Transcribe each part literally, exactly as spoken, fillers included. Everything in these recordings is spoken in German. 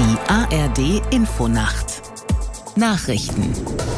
Die A R D Infonacht Nachrichten.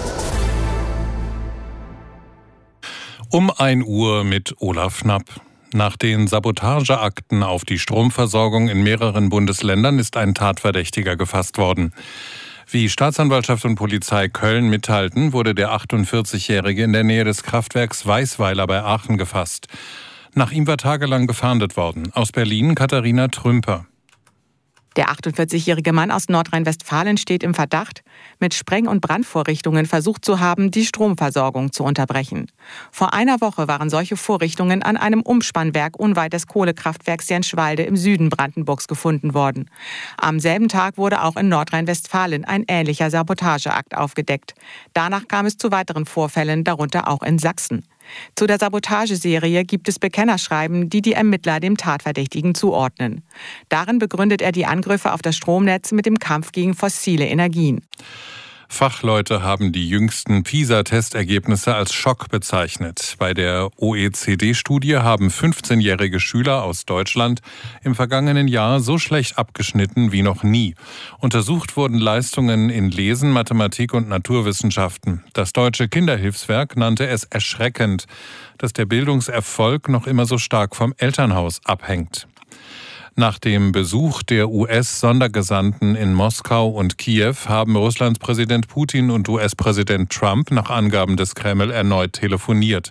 Um ein Uhr mit Olaf Knapp. Nach den Sabotageakten auf die Stromversorgung in mehreren Bundesländern ist ein Tatverdächtiger gefasst worden. Wie Staatsanwaltschaft und Polizei Köln mitteilten, wurde der achtundvierzigjährige in der Nähe des Kraftwerks Weißweiler bei Aachen gefasst. Nach ihm war tagelang gefahndet worden. Aus Berlin Katharina Trümper. Der achtundvierzigjährige Mann aus Nordrhein-Westfalen steht im Verdacht, mit Spreng- und Brandvorrichtungen versucht zu haben, die Stromversorgung zu unterbrechen. Vor einer Woche waren solche Vorrichtungen an einem Umspannwerk unweit des Kohlekraftwerks Jenschwalde im Süden Brandenburgs gefunden worden. Am selben Tag wurde auch in Nordrhein-Westfalen ein ähnlicher Sabotageakt aufgedeckt. Danach kam es zu weiteren Vorfällen, darunter auch in Sachsen. Zu der Sabotageserie gibt es Bekennerschreiben, die die Ermittler dem Tatverdächtigen zuordnen. Darin begründet er die Angriffe auf das Stromnetz mit dem Kampf gegen fossile Energien. Fachleute haben die jüngsten PISA-Testergebnisse als Schock bezeichnet. Bei der O E C D-Studie haben fünfzehnjährige Schüler aus Deutschland im vergangenen Jahr so schlecht abgeschnitten wie noch nie. Untersucht wurden Leistungen in Lesen, Mathematik und Naturwissenschaften. Das Deutsche Kinderhilfswerk nannte es erschreckend, dass der Bildungserfolg noch immer so stark vom Elternhaus abhängt. Nach dem Besuch der U S-Sondergesandten in Moskau und Kiew haben Russlands Präsident Putin und U S-Präsident Trump nach Angaben des Kreml erneut telefoniert.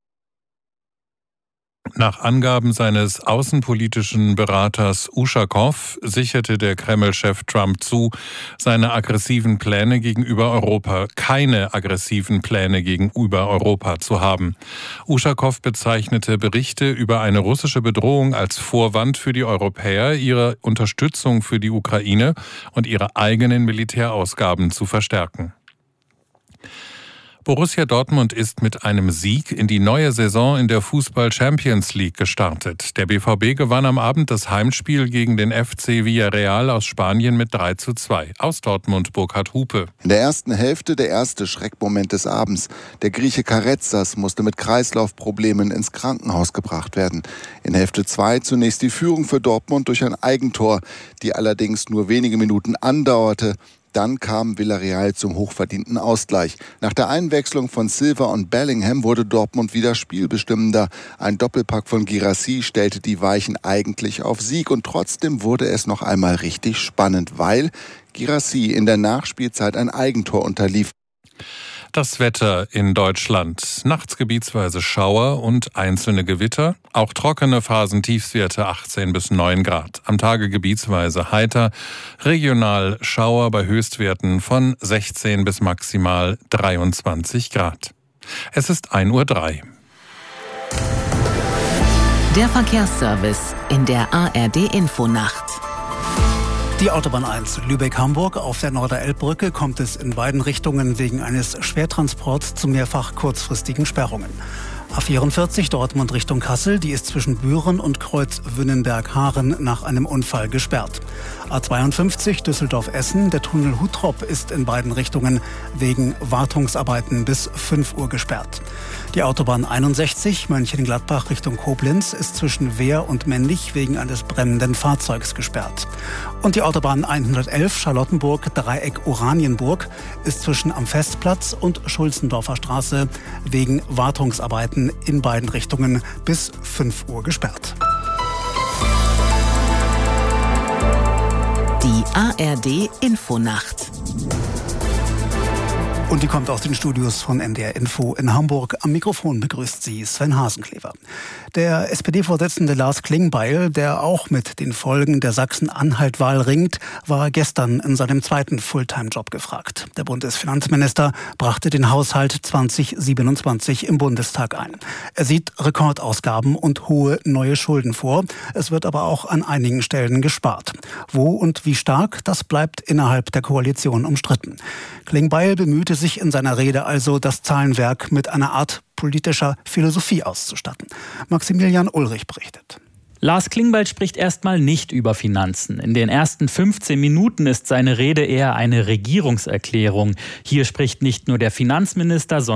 Nach Angaben seines außenpolitischen Beraters Uschakow sicherte der Kreml-Chef Trump zu, seine aggressiven Pläne gegenüber Europa, keine aggressiven Pläne gegenüber Europa zu haben. Uschakow bezeichnete Berichte über eine russische Bedrohung als Vorwand für die Europäer, ihre Unterstützung für die Ukraine und ihre eigenen Militärausgaben zu verstärken. Borussia Dortmund ist mit einem Sieg in die neue Saison in der Fußball-Champions League gestartet. Der B V B gewann am Abend das Heimspiel gegen den F C Villarreal aus Spanien mit drei zu zwei. Aus Dortmund Burkhard Hupe. In der ersten Hälfte der erste Schreckmoment des Abends. Der Grieche Karetzas musste mit Kreislaufproblemen ins Krankenhaus gebracht werden. In Hälfte zwei zunächst die Führung für Dortmund durch ein Eigentor, die allerdings nur wenige Minuten andauerte. Dann kam Villarreal zum hochverdienten Ausgleich. Nach der Einwechslung von Silva und Bellingham wurde Dortmund wieder spielbestimmender. Ein Doppelpack von Guirassy stellte die Weichen eigentlich auf Sieg. Und trotzdem wurde es noch einmal richtig spannend, weil Guirassy in der Nachspielzeit ein Eigentor unterlief. Das Wetter in Deutschland. Nachts gebietsweise Schauer und einzelne Gewitter. Auch trockene Phasen, Tiefstwerte achtzehn bis neun Grad. Am Tage gebietsweise heiter. Regional Schauer bei Höchstwerten von sechzehn bis maximal dreiundzwanzig Grad. Es ist ein Uhr drei. Der Verkehrsservice in der A R D Infonacht. Die Autobahn eins Lübeck-Hamburg auf der Norderelbbrücke kommt es in beiden Richtungen wegen eines Schwertransports zu mehrfach kurzfristigen Sperrungen. A vierundvierzig Dortmund Richtung Kassel, die ist zwischen Büren und Kreuz Wünnenberg-Haaren nach einem Unfall gesperrt. A zweiundfünfzig Düsseldorf-Essen, der Tunnel Huttrop ist in beiden Richtungen wegen Wartungsarbeiten bis fünf Uhr gesperrt. Die Autobahn einundsechzig Mönchengladbach Richtung Koblenz ist zwischen Wehr und Männlich wegen eines brennenden Fahrzeugs gesperrt. Und die Autobahn hundertelf Charlottenburg Dreieck Oranienburg ist zwischen am Festplatz und Schulzendorfer Straße wegen Wartungsarbeiten in beiden Richtungen bis fünf Uhr gesperrt. Die A R D Infonacht. Und die kommt aus den Studios von N D R Info in Hamburg. Am Mikrofon begrüßt sie Sven Hasenklever. Der S P D-Vorsitzende Lars Klingbeil, der auch mit den Folgen der Sachsen-Anhalt-Wahl ringt, war gestern in seinem zweiten Fulltime-Job gefragt. Der Bundesfinanzminister brachte den Haushalt zwanzig siebenundzwanzig im Bundestag ein. Er sieht Rekordausgaben und hohe neue Schulden vor. Es wird aber auch an einigen Stellen gespart. Wo und wie stark, das bleibt innerhalb der Koalition umstritten. Klingbeil bemühte sich in seiner Rede also, das Zahlenwerk mit einer Art politischer Philosophie auszustatten. Maximilian Ulrich berichtet. Lars Klingbeil spricht erstmal nicht über Finanzen. In den ersten fünfzehn Minuten ist seine Rede eher eine Regierungserklärung. Hier spricht nicht nur der Finanzminister, sondern